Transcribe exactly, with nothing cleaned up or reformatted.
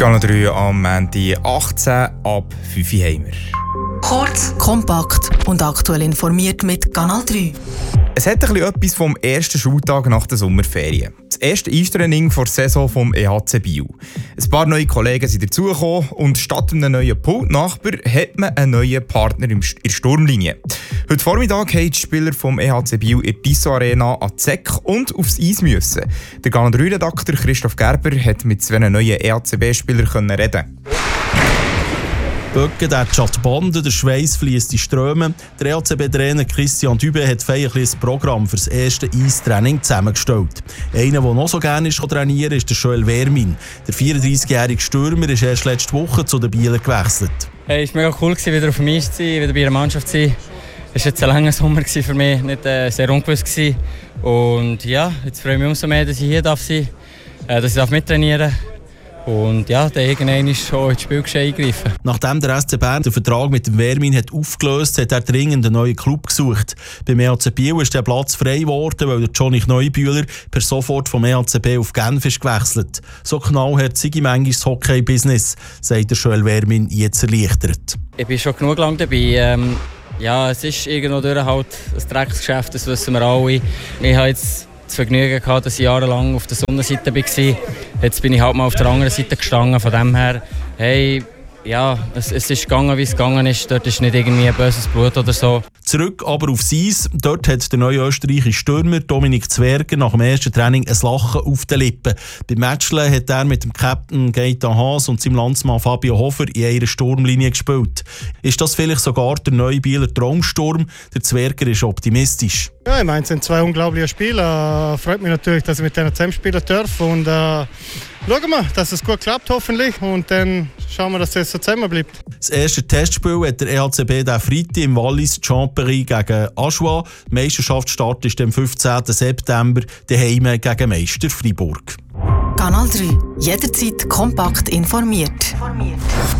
Kanal drei am Montag achtzehn ab fünf Uhr haben wir. Kurz, kompakt und aktuell informiert mit Kanal drei. Es hat ein bisschen etwas vom ersten Schultag nach der Sommerferien. Das erste Einstraining vor der Saison vom E H C Biel. Ein paar neue Kollegen sind dazugekommen und statt einem neuen Pultnachbar hat man einen neuen Partner in der Sturmlinie. Heute Vormittag haben die Spieler vom E H C Biel in der Tissot Arena an die Säcke und aufs Eis müssen. Der Kanal drei Redakteur Christoph Gerber hat mit zwei neuen E H C B-Spielern reden. Böcke, der Chatbande, der Schweiß fließt in Ströme. Der E H C B-Trainer Christian Dübe hat feierlich ein Programm für das erste Eistraining zusammengestellt. Einer, der noch so gerne ist, trainieren ist der Joel Wermin. Der vierunddreißigjährige Stürmer ist erst letzte Woche zu den Bielern gewechselt. Hey, es war mega cool, wieder auf dem Eis zu sein, wieder bei der Mannschaft zu sein. Es war jetzt ein langer Sommer für mich, nicht äh, sehr ungewiss gewesen. Und ja, jetzt freue ich mich umso mehr, dass ich hier darf sein darf, äh, dass ich mittrainieren darf. Und ja, der irgendwann ist schon ins Spielgeschehen eingegriffen. Nachdem der S C Bern den Vertrag mit dem Wermin hat aufgelöst hat, hat er dringend einen neuen Club gesucht. Beim E H C Biel ist der Platz frei geworden, weil der Johnny Neubühler per sofort vom E H C B auf Genf ist gewechselt. So knallhart sei manchmal das Hockey-Business, sagt der Joel Wermin jetzt erleichtert. Ich bin schon genug lang dabei. Ähm, ja, es ist irgendwo durch halt ein Drecksgeschäft, das wissen wir alle. Ich habe jetzt das Vergnügen gehabt, dass ich jahrelang auf der Sonnenseite war. Jetzt bin ich halt mal auf der anderen Seite gestanden. Von dem her, hey, ja, es, es ist gegangen, wie es gegangen ist. Dort ist nicht irgendwie ein böses Blut oder so. Zurück aber aufs Eis. Dort hat der neue österreichische Stürmer Dominik Zwerger nach dem ersten Training ein Lachen auf den Lippen. Beim Matchle hat er mit dem Captain Gaetan Haas und seinem Landsmann Fabio Hofer in einer Sturmlinie gespielt. Ist das vielleicht sogar der neue Bieler Traumsturm? Der Zwerger ist optimistisch. Ja, ich meine, es sind zwei unglaubliche Spieler. Freut mich natürlich, dass ich mit denen zusammenspielen darf. Und äh, schauen wir, dass es gut klappt, hoffentlich. Und dann schauen wir, dass es so zusammen bleibt. Das erste Testspiel hat der E H C B diesen Freitag im Wallis Champery gegen Ajoie. Der Meisterschaftsstart ist am fünfzehnten September daheim gegen Meister Fribourg. Kanal drei. Jederzeit kompakt informiert.